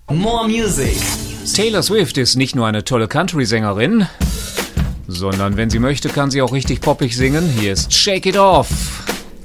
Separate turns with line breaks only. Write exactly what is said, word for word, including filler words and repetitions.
More Music.
Taylor Swift ist nicht nur eine tolle Country-Sängerin, sondern wenn sie möchte, kann sie auch richtig poppig singen. Hier ist Shake It Off.